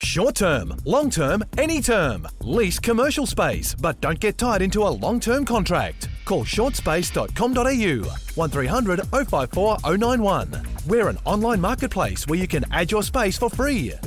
Short term, long term, any term. Lease commercial space, but don't get tied into a long-term contract. Call shortspace.com.au 1300 054 091. We're an online marketplace where you can add your space for free.